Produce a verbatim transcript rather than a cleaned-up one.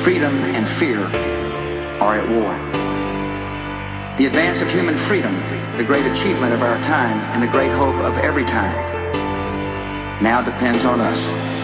freedom and fear are at war. The advance of human freedom, the great achievement of our time and the great hope of every time, now depends on us.